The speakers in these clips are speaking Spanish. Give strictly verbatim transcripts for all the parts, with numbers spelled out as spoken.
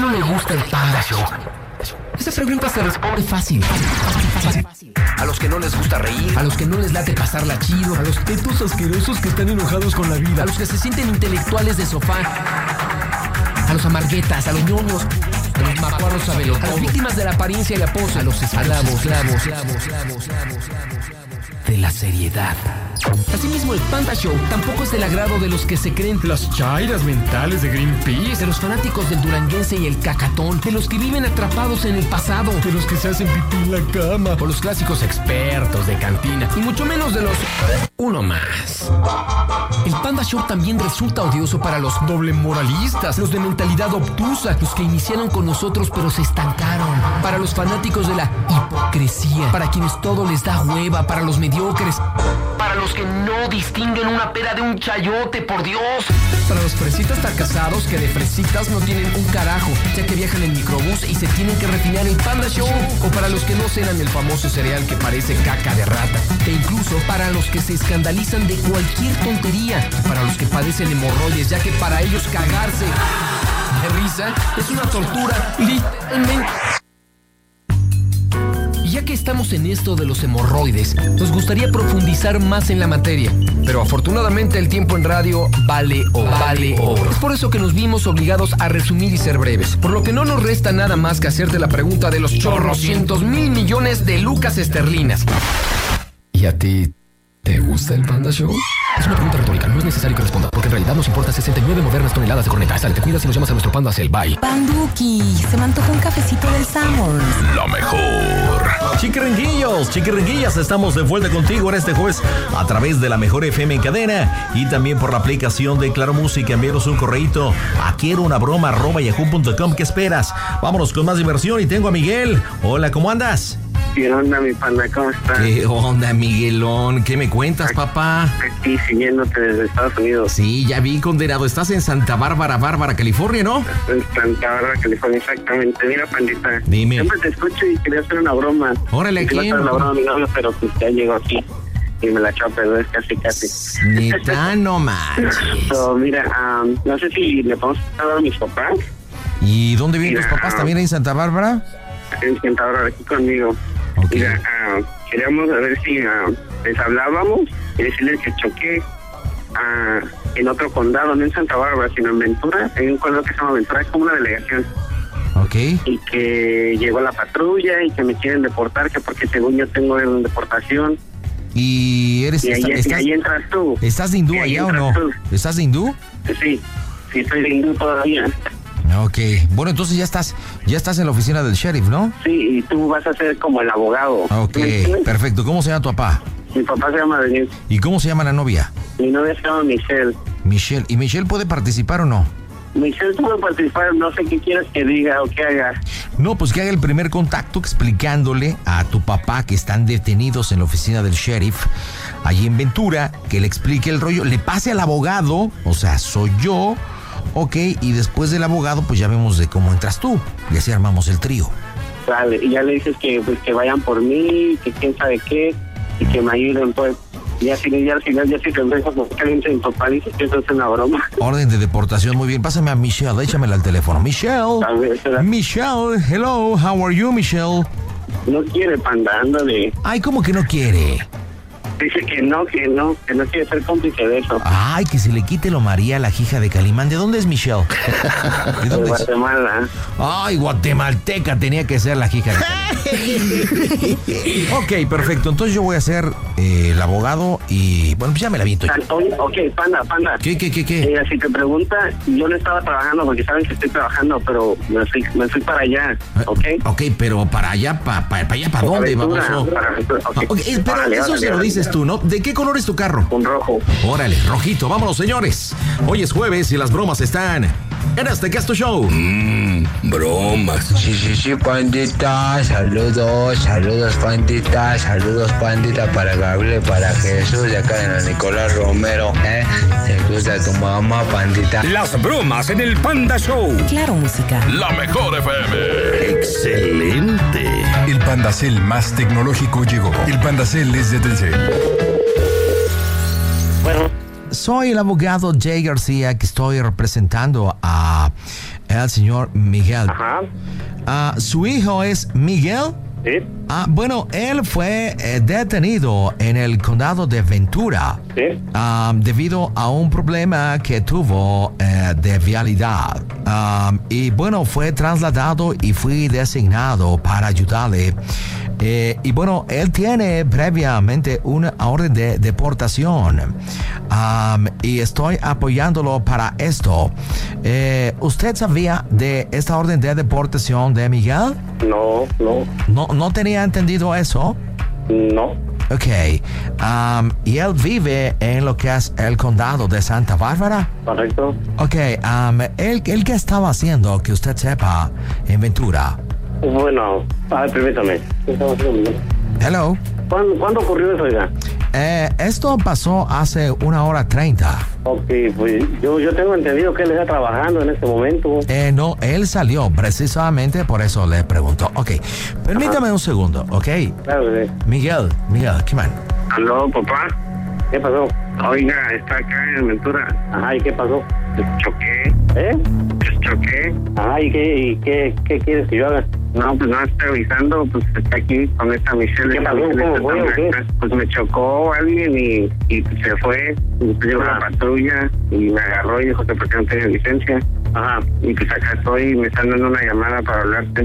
quién no le gusta el Panda Show? Esta pregunta se responde fácil. Fácil, fácil. A los que no les gusta reír, a los que no les late pasarla chido, a los tetos asquerosos que están enojados con la vida, a los que se sienten intelectuales de sofá, a los amarguetas, a los ñoños, a los macuarros sabelotodos, a las víctimas de la apariencia y la pose, a los esclavos, esclavos, esclavos, esclavos, de la seriedad. Asimismo, el Panda Show tampoco es del agrado de los que se creen las chairas mentales de Greenpeace, de los fanáticos del duranguense y el cacatón, de los que viven atrapados en el pasado, de los que se hacen pipí en la cama, o los clásicos expertos de cantina, y mucho menos de los uno más. El Panda Show también resulta odioso para los doble moralistas, los de mentalidad obtusa, los que iniciaron con nosotros pero se estancaron, para los fanáticos de la hipocresía, para quienes todo les da hueva, para los mediocres, para los que no distinguen una pera de un chayote, por Dios. Para los fresitas fracasados que de fresitas no tienen un carajo, ya que viajan en microbús y se tienen que refinar el Panda Show. O para los que no cenan el famoso cereal que parece caca de rata. E incluso para los que se escandalizan de cualquier tontería. Y para los que padecen hemorroides, ya que para ellos cagarse de risa es una tortura, literalmente. Ya que estamos en esto de los hemorroides, nos gustaría profundizar más en la materia, pero afortunadamente el tiempo en radio vale oro. Vale oro. Es por eso que nos vimos obligados a resumir y ser breves, por lo que no nos resta nada más que hacerte la pregunta de los chorrocientos mil millones de lucas esterlinas. ¿Y a ti te gusta el Panda Show? Es una pregunta retórica, no es necesario que responda, porque en realidad nos importa sesenta y nueve modernas toneladas de corneta. Sale, te cuidas y nos llamas a nuestro Panda Cell. Bye. Panduki, se me antojó un cafecito del Summers. Lo mejor. Chiquiringuillos, chiquiringuillas, estamos de vuelta contigo en este jueves a través de la Mejor F M en cadena y también por la aplicación de Claro Música. Envíanos un correíto a quiero una broma arroba yahoo punto com. ¿Qué esperas? Vámonos con más diversión y tengo a Miguel. Hola, ¿cómo andas? ¿Qué onda, mi panda? ¿Cómo estás? ¿Qué onda, Miguelón? ¿Qué me cuentas, papá? Aquí, siguiéndote desde Estados Unidos. Sí, ya vi, condenado. Estás en Santa Bárbara, Bárbara, California, ¿no? En Santa Bárbara, California, exactamente. Mira, pandita. Dime. Siempre te escucho y quería hacer una broma. Órale, ¿a quién? Quiero hacer una broma a mi novio, pero pues ya llegó aquí y me la echó a perder casi, casi. Neta, no manches. So, mira, um, no sé si le podemos hablar a mis papás. ¿Y dónde viven Mira, tus papás? ¿También ahí en Santa Bárbara? En Santa Bárbara, aquí conmigo. Ok. Mira, uh, queríamos a ver si uh, les hablábamos y decirles que choqué uh, en otro condado, no en Santa Bárbara, sino en Ventura. Hay un condado que se llama Ventura, es como una delegación. Ok. Y que llegó la patrulla y que me quieren deportar, que porque según yo tengo en deportación. ¿Y eres... Y ahí, está, y estás, ahí entras tú. ¿Estás de hindú Y ahí allá o entras no? tú. ¿Estás de hindú? Sí, sí, estoy de hindú todavía. Ok. Bueno, entonces ya estás, ya estás en la oficina del sheriff, ¿no? Sí, y tú vas a ser como el abogado. Ok, perfecto. ¿Cómo se llama tu papá? Mi papá se llama Daniel. ¿Y cómo se llama la novia? Mi novia se llama Michelle. Michelle. ¿Y Michelle puede participar o no? Michelle puede participar, no sé qué quieres que diga o que haga. No, pues que haga el primer contacto explicándole a tu papá que están detenidos en la oficina del sheriff allí en Ventura, que le explique el rollo, le pase al abogado, o sea, soy yo. Ok, y después del abogado, pues ya vemos de cómo entras tú. Y así armamos el trío. Vale, y ya le dices que pues que vayan por mí, que quién sabe qué, y que me ayuden, pues. Y así, ya al final, ya si te dejo porque alguien en tu papá dice que eso es una broma. Orden de deportación, muy bien. Pásame a Michelle, échamela al teléfono. Michelle. A ver, espera. Michelle, hello, how are you, Michelle? No quiere, panda, ándale. Ay, ¿cómo que no quiere? Dice que no, que no, que no quiere ser cómplice de eso. Ay, que se le quite lo María, la hija de Calimán. ¿De dónde es Michelle? ¿De De dónde es? Guatemala. Ay, guatemalteca tenía que ser la hija de Calimán. Ok, perfecto. Entonces yo voy a ser eh, el abogado y, bueno, pues ya me la viento. Oye, ok, panda, panda. ¿Qué, qué, qué, qué? Eh, si te pregunta, yo no estaba trabajando porque saben que estoy trabajando, pero me fui, me fui para allá, ¿ok? Ok, pero para allá, ¿para pa, pa allá, para dónde, Aventura, baboso? para Aventura, ok. Ah, okay, pero Órale, eso órale, se lo órale. dices tú, ¿no? ¿De qué color es tu carro? Un rojo. Órale, rojito. Vámonos, señores. Hoy es jueves y las bromas están en este Casto Show. Mmm, bromas. Sí, sí, sí, pandita, saludos, saludos, pandita, saludos, pandita, para Gabriel, para Jesús, de acá de la Nicolás Romero, ¿eh? Te gusta tu mamá, pandita. Las bromas en el Panda Show. Claro Música. La Mejor F M. Excelente. El Panda Cell más tecnológico llegó. El Panda Cell es de Telcel. Bueno. Soy el abogado Jay García, que estoy representando a el señor Miguel. Ajá. Uh, ¿Su hijo es Miguel? Sí. Ah, bueno, él fue eh, detenido en el condado de Ventura. Sí. Um, debido a un problema que tuvo eh, de vialidad. Um, y bueno, fue trasladado y fui designado para ayudarle. Eh, y bueno, él tiene previamente una orden de deportación. Um, y estoy apoyándolo para esto. Eh, ¿Usted sabía de esta orden de deportación de Miguel? No, no. ¿No, no tenía entendido eso? No. Ok. Um, ¿Y él vive en lo que es el condado de Santa Bárbara? Correcto. Ok. Um, ¿él, ¿Él qué estaba haciendo que usted sepa en Ventura? Bueno, a ver, permítame. ¿Qué estaba haciendo? Hello. ¿Cuándo, ¿Cuándo ocurrió eso, oiga? Eh, esto pasó hace una hora treinta. Ok, pues yo, yo tengo entendido que él está trabajando en este momento. Eh, no, él salió precisamente por eso le preguntó. Ok, permítame Ajá. un segundo, ok. Claro, sí. Miguel, Miguel, ¿qué man? Aló, papá. ¿Qué pasó? Oiga, está acá en Ventura. Ajá, ¿y qué pasó? Choqué. ¿Eh? Choqué. Ajá, ¿y qué, y qué, qué quieres que yo haga? No, pues no estoy avisando, pues está aquí con esta Michelle. ¿Qué pasó? ¿Cómo fue o qué? Pues me chocó alguien y, y pues se fue. Y pues llegó la patrulla y me agarró y dijo que porque no tenía licencia. Ajá. Y pues acá estoy y me están dando una llamada para hablarte.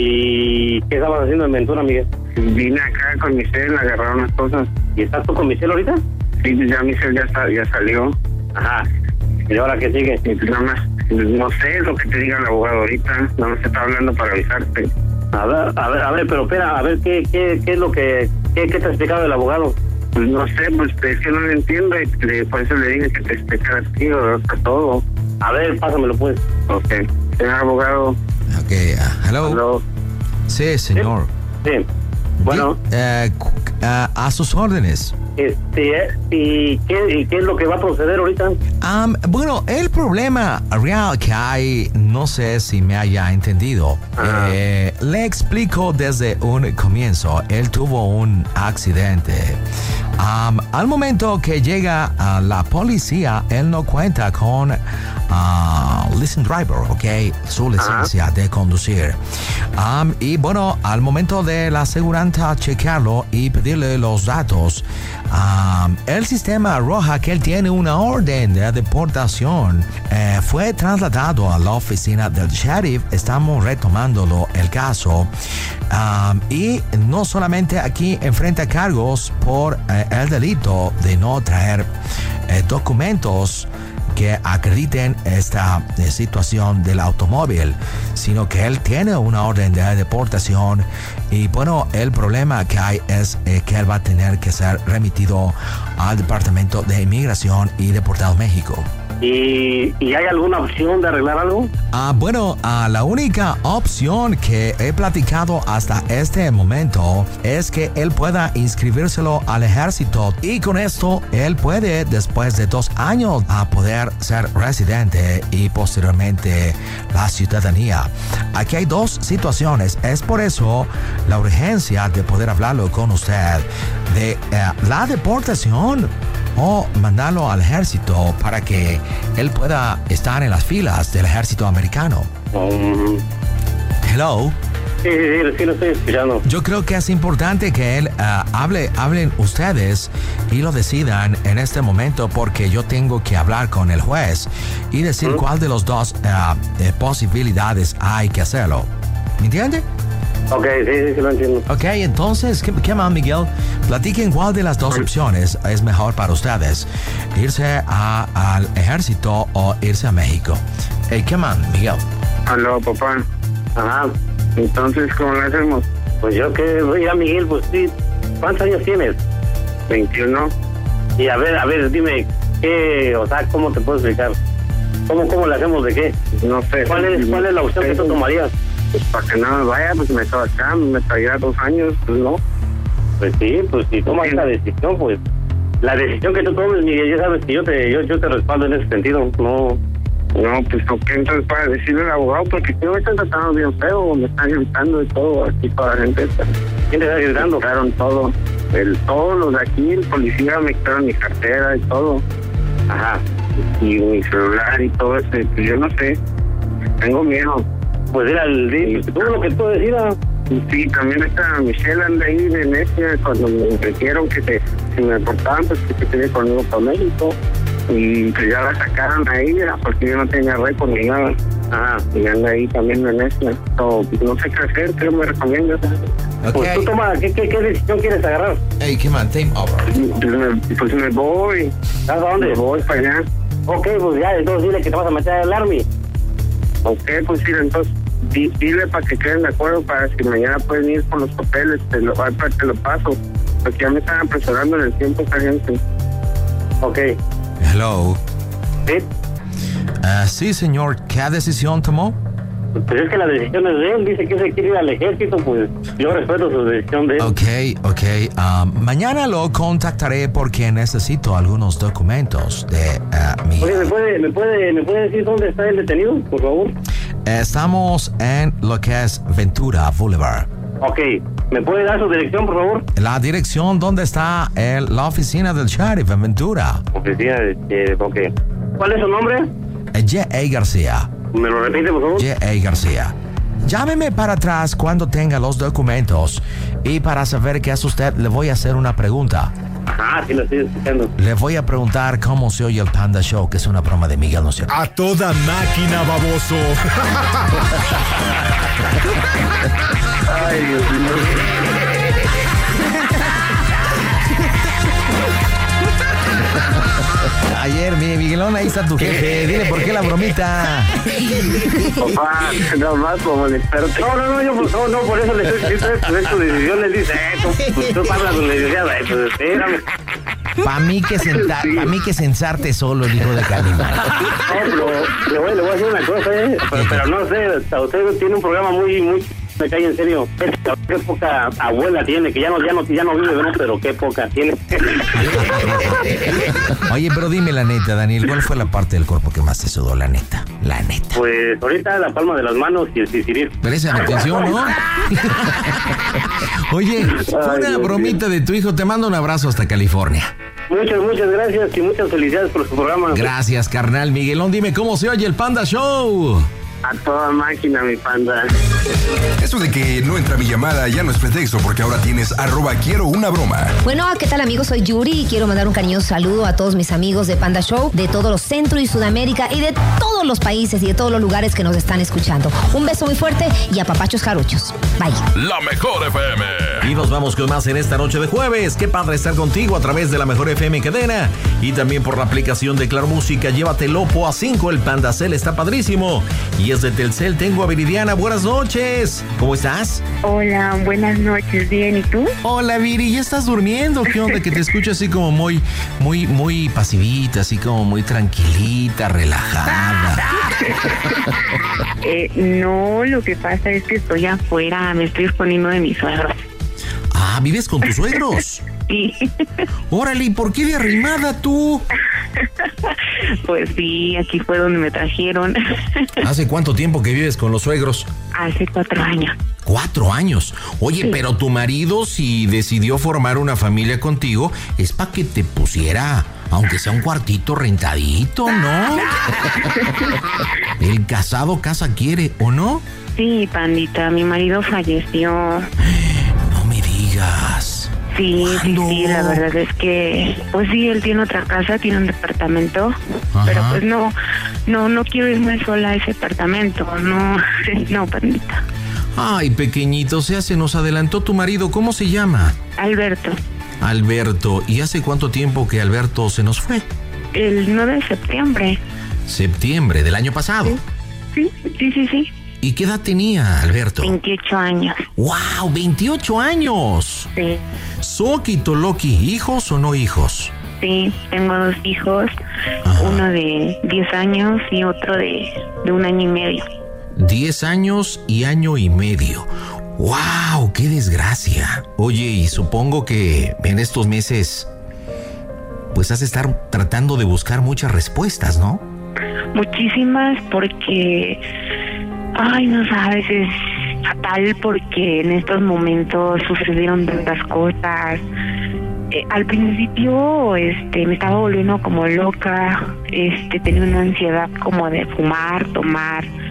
¿Y qué estabas haciendo en Ventura, Miguel? Vine acá con Michelle, agarraron unas cosas. ¿Y estás tú con Michelle ahorita? Sí, pues ya Michelle ya, está, ya salió. Ajá. ¿Y ahora qué sigue? Y pues nada más, no sé lo que te diga el abogado ahorita, nada más te está hablando para avisarte. A ver, a ver, a ver, pero espera, a ver, ¿qué, qué, qué es lo que, qué, qué te ha explicado el abogado? Pues no sé, pues es que no lo entiendo y le, por eso le dije que te explicara a ti, o sea, todo. A ver, pásamelo pues. Ok, señor abogado. Ok, uh, hello. Hello. Sí, señor. Sí, sí. Bueno. Y, uh, uh, a sus órdenes. Este, ¿y qué, ¿y qué es lo que va a proceder ahorita? Um, bueno, el problema real que hay, no sé si me haya entendido. Eh, le explico desde un comienzo. Él tuvo un accidente. Um, al momento que llega uh, la policía, él no cuenta con uh, license driver, ¿ok? Su licencia Ajá. de conducir. Um, y bueno, al momento de la aseguranza chequearlo y pedirle los datos, Um, el sistema arroja que él tiene una orden de deportación. Eh, fue trasladado a la oficina del sheriff. Estamos retomándolo el caso. Um, y no solamente aquí enfrenta cargos por eh, el delito de no traer eh, documentos que acrediten esta eh, situación del automóvil, sino que él tiene una orden de deportación y bueno, el problema que hay es eh, que él va a tener que ser remitido al Departamento de Inmigración y deportado a México. ¿Y, ¿Y hay alguna opción de arreglar algo? Ah, bueno, ah, la única opción que he platicado hasta este momento es que él pueda inscribírselo al ejército y con esto él puede, después de dos años, a poder ser residente y posteriormente la ciudadanía. Aquí hay dos situaciones. Es por eso la urgencia de poder hablarlo con usted de eh, la deportación o mandarlo al ejército para que él pueda estar en las filas del ejército americano. Um, Hello. Sí, sí, sí, sí, lo estoy escuchando. Yo creo que es importante que él uh, hable, hablen ustedes y lo decidan en este momento, porque yo tengo que hablar con el juez y decir ¿Mm? cuál de los dos uh, eh, posibilidades hay que hacerlo. ¿Me entiende? Ok, sí, sí, sí, lo entiendo. Ok, entonces, ¿qué, qué más, Miguel? Platiquen cuál de las dos opciones es mejor para ustedes. Irse a, al ejército o irse a México. Hey, ¿qué más, Miguel? Aló, papá. Ajá. Entonces, ¿cómo lo hacemos? Pues yo que voy a Miguel, pues sí. ¿Cuántos años tienes? veintiuno. Y a ver, a ver, dime, ¿qué, o sea, cómo te puedo explicar? ¿Cómo, cómo le hacemos de qué? No sé. ¿Cuál es, cuál es la opción que tú tomarías? Pues para que no me vaya, pues me quedo acá, me traía dos años, pues no. Pues sí, pues si tomas esta decisión, pues la decisión que tú tomes, Miguel, ya sabes que yo te yo, yo te respaldo en ese sentido, no... No, pues ¿por qué entonces para decirle al abogado? Porque si me están tratando bien feo, me están gritando y todo aquí para la gente. ¿Quién te está gritando? Me quitaron todo, el, todos los de aquí, el policía me quitaron mi cartera y todo. Ajá. Y mi celular y todo eso, pues yo no sé. tengo miedo. Pues era el de todo lo que tú decidas. Sí, también está Michelle anda ahí de necia cuando me ofrecieron que te, si me aportaban, pues que se quede conmigo para México. Y pues ya la sacaron a ella porque yo no tenía récord ni nada. Ah, y anda ahí también de necia. So, no sé qué hacer, ¿qué me recomiendas? Okay. Pues tú toma, ¿qué, qué, qué decisión quieres agarrar? Hey, come on, take over. Pues me, pues me voy. ¿A dónde? Me voy para allá. Ok, pues ya, entonces dile que te vas a meter al Army. Ok, pues sí, entonces di, dile para que queden de acuerdo para si mañana pueden ir por los papeles, te lo, te lo paso. Porque ya me están apresurando en el tiempo esta gente. Ok. Hello. ¿Sí? Uh, sí, señor. ¿Qué decisión tomó? Pues es que la decisión es de él. Dice que se quiere ir al ejército, pues yo respeto su decisión de él. Ok, ok. Uh, mañana lo contactaré porque necesito algunos documentos de uh, mi... Oye, ¿me puede, me, puede, ¿me puede decir dónde está el detenido, por favor? Estamos en lo que es Ventura Boulevard. Ok. ¿Me puede dar su dirección, por favor? La dirección donde está el, la oficina del sheriff en Ventura. Oficina de sheriff, ok. ¿Cuál es su nombre? J A. García. ¿Me lo repite, por favor? J A. García. Llámeme para atrás cuando tenga los documentos. Y para saber qué hace usted, le voy a hacer una pregunta. Ajá, sí lo estoy escuchando. Le voy a preguntar cómo se oye el Panda Show, que es una broma de Miguel, ¿no es cierto? A toda máquina, baboso. Ay, Dios mío. Ayer, mi Miguelón, ahí está tu jefe. Dile por qué la bromita. Papá, no más como el experto. No, no, no, yo pues, no, no, por eso le estoy diciendo esto. De tu decisión les dice, eh, tú, pues, tú hablas con la licenciada, eh, pues espérame. Para mí que sentar, para mí que sensarte solo, el hijo de Calimán. No, pero le voy, le voy a decir una cosa, eh. Pero, pero no sé, usted tiene un programa muy, muy... Me cae en serio. Qué poca abuela tiene, que ya no, ya no, ya no vive, ¿no? Pero qué poca tiene. Oye, pero dime la neta, Daniel, ¿cuál fue la parte del cuerpo que más te sudó, la neta? La neta. Pues ahorita la palma de las manos y el sisirir. Presta atención, ¿no? Oye, fue una bromita de tu hijo. Te mando un abrazo hasta California. Muchas, muchas gracias y muchas felicidades por su programa. Gracias, carnal. Miguelón, dime cómo se oye el Panda Show. A toda máquina, mi panda. Eso de que no entra mi llamada ya no es pretexto, porque ahora tienes arroba quiero una broma. Bueno, ¿qué tal, amigos? Soy Yuri y quiero mandar un cariñoso saludo a todos mis amigos de Panda Show, de todos los Centro y Sudamérica y de todos los países y de todos los lugares que nos están escuchando. Un beso muy fuerte y a papachos jaruchos. Bye. La Mejor F M. Y nos vamos con más en esta noche de jueves. Qué padre estar contigo a través de la Mejor F M cadena y también por la aplicación de Claro Música. Llévatelo po a cinco, el Pandacel está padrísimo. Y es de Telcel. Tengo a Viridiana. Buenas noches. ¿Cómo estás? Hola, buenas noches. Bien, ¿y tú? Hola, Viri. ¿Ya estás durmiendo? ¿Qué onda? Que te escucho así como muy, muy, muy pasivita, así como muy tranquilita, relajada. eh, no, lo que pasa es que estoy afuera. Me estoy exponiendo de mis suegros. Ah, ¿vives con tus suegros? Sí. Órale, ¿y por qué de arrimada tú? Pues sí, aquí fue donde me trajeron. ¿Hace cuánto tiempo que vives con los suegros? Hace cuatro años. Cuatro años. Oye, sí. Pero tu marido, si decidió formar una familia contigo, es para que te pusiera, aunque sea un cuartito rentadito, ¿no? El casado casa quiere, ¿o no? Sí, pandita, mi marido falleció. No me digas. Sí, sí, sí, la verdad es que, pues sí, él tiene otra casa, tiene un departamento, ajá, pero pues no, no, no quiero irme sola a ese departamento, no, no, pandita. Ay, pequeñito, o sea, se nos adelantó tu marido, ¿cómo se llama? Alberto. Alberto, ¿y hace cuánto tiempo que Alberto se nos fue? El nueve de septiembre. ¿Septiembre del año pasado? Sí, sí, sí, sí. ¿Y qué edad tenía Alberto? veintiocho años. ¡Wow! ¡veintiocho años! Sí. Soki Toloki, ¿hijos o no hijos? Sí, tengo dos hijos, ajá, uno de diez años y otro de, de un año y medio. diez años y año y medio. ¡Wow! ¡Qué desgracia! Oye, y supongo que en estos meses pues has de estar tratando de buscar muchas respuestas, ¿no? Muchísimas, porque... Ay, no sabes, es fatal porque en estos momentos sucedieron tantas cosas. Eh, al principio, este, me estaba volviendo como loca, este, tenía una ansiedad como de fumar, tomar,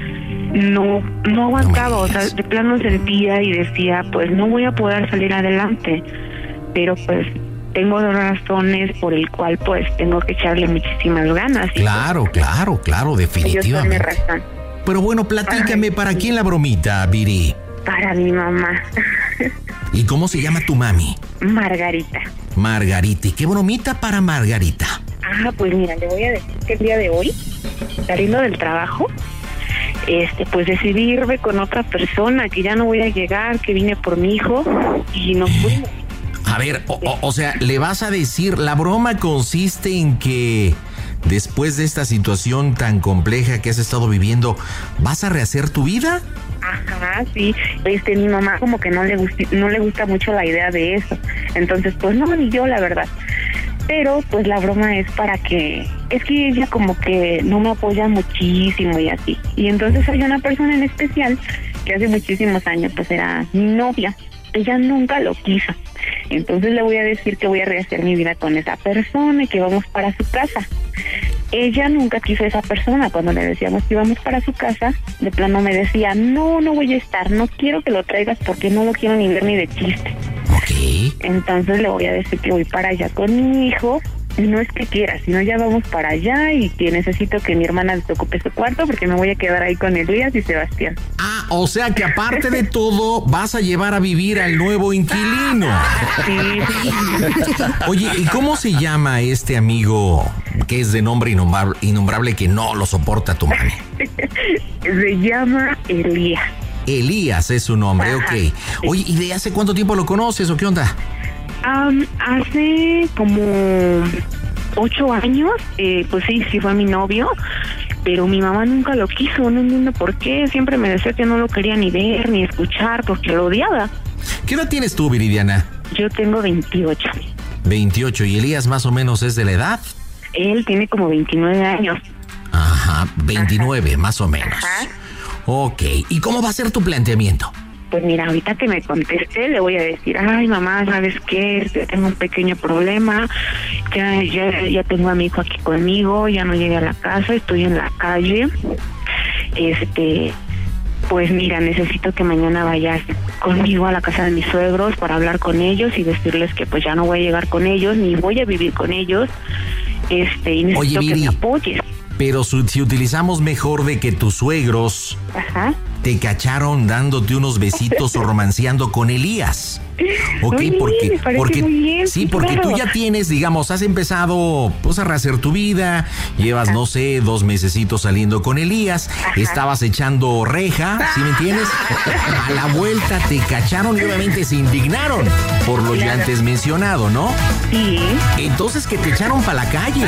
no, no aguantaba, o sea, de plano sentía y decía, pues no voy a poder salir adelante, pero pues tengo dos razones por el cual pues tengo que echarle muchísimas ganas. Claro, pues, claro, claro, definitivamente. Ellos son mi razón. Pero bueno, platícame, Ay, ¿para quién la bromita, Viri? Para mi mamá. ¿Y cómo se llama tu mami? Margarita. Margarita, ¿y qué bromita para Margarita? Ah, pues mira, le voy a decir que el día de hoy, saliendo del trabajo, este, pues decidí irme con otra persona, que ya no voy a llegar, que vine por mi hijo y nos fuimos. A ver, o, o, o sea, le vas a decir, la broma consiste en que después de esta situación tan compleja que has estado viviendo, ¿vas a rehacer tu vida? Ajá, sí. Este, mi mamá como que no le gusta, no le gusta mucho la idea de eso. Entonces, pues no, ni yo, la verdad. Pero, pues la broma es para que... Es que ella como que no me apoya muchísimo y así. Y entonces hay una persona en especial que hace muchísimos años, pues era mi novia. Ella nunca lo quiso. Entonces le voy a decir que voy a rehacer mi vida con esa persona y que vamos para su casa. Ella nunca quiso a esa persona. Cuando le decíamos que íbamos para su casa, de plano me decía, no, no voy a estar, no quiero que lo traigas porque no lo quiero ni ver ni de chiste. Ok. Entonces le voy a decir que voy para allá con mi hijo. Y no es que quiera, sino ya vamos para allá y que necesito que mi hermana desocupe su cuarto porque me voy a quedar ahí con Elías y Sebastián. Ah, o sea que aparte de todo, vas a llevar a vivir al nuevo inquilino. Sí. Oye, ¿y cómo se llama este amigo que es de nombre innombrable, innombrable que no lo soporta tu mami? Se llama Elías. Elías es su nombre, Ajá, ok. sí. Oye, ¿y de hace cuánto tiempo lo conoces o qué onda? Um, hace como ocho años, eh, pues sí, sí fue mi novio, pero mi mamá nunca lo quiso, no entiendo por qué, siempre me decía que no lo quería ni ver, ni escuchar, porque lo odiaba. ¿Qué edad tienes tú, Viridiana? Yo tengo veintiocho. veintiocho, ¿y Elías más o menos es de la edad? Él tiene como veintinueve años. Ajá, veintinueve, Ajá. Más o menos. Ajá. Ok, ¿y cómo va a ser tu planteamiento? Pues mira, ahorita que me contesté le voy a decir, ay mamá, ¿sabes qué? Tengo un pequeño problema, ya, ya, ya tengo a mi hijo aquí conmigo, ya no llegué a la casa, estoy en la calle, este, pues mira, necesito que mañana vayas conmigo a la casa de mis suegros para hablar con ellos y decirles que pues ya no voy a llegar con ellos, ni voy a vivir con ellos, este, y necesito Oye, que Viri, me apoyes. Pero si, si utilizamos mejor de que tus suegros Ajá. te cacharon dándote unos besitos o romanceando con Elías. Ok, Muy bien, porque, me parece porque muy bien, sí, sí, porque claro. tú ya tienes, digamos, has empezado pues a rehacer tu vida, llevas, Ajá. no sé, dos mesecitos saliendo con Elías, Ajá. estabas echando reja, ¿sí me entiendes? A la vuelta te cacharon y obviamente se indignaron por lo claro. ya antes mencionado, ¿no? Sí. Entonces que te echaron para la calle.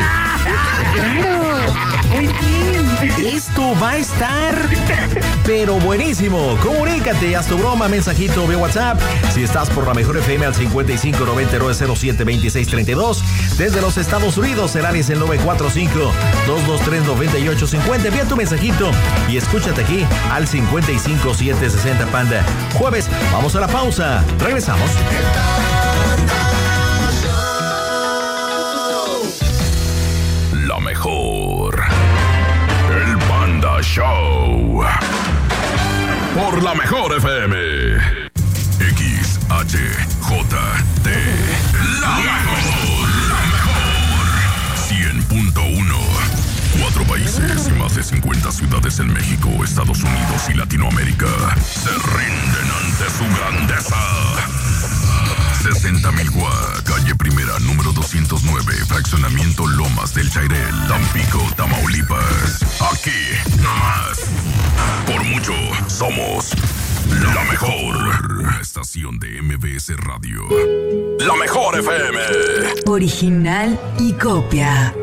Claro, muy bien. Esto va a estar, pero buenísimo. Comunícate, haz tu broma, mensajito vía WhatsApp. Si estás por la mejor F M al cincuenta y cinco noventa y nueve cero siete veintiséis treinta y dos. Desde los Estados Unidos, el área es el nueve cuatro cinco, dos dos tres, nueve ocho cinco cero. Envía tu mensajito y escúchate aquí al cincuenta y cinco siete sesenta Panda. Jueves, vamos a la pausa. Regresamos. La mejor. El Panda Show. Por la mejor F M. X H J T. La mejor. La mejor. cien punto uno. Cuatro países y más de cincuenta ciudades en México, Estados Unidos y Latinoamérica se rinden ante su grandeza. sesenta mil Guá, calle Primera, número doscientos nueve, fraccionamiento Lomas del Chairel, Tampico, Tamaulipas. Aquí, nomás. Por mucho, somos la mejor estación de M B S Radio. La mejor F M. Original y copia.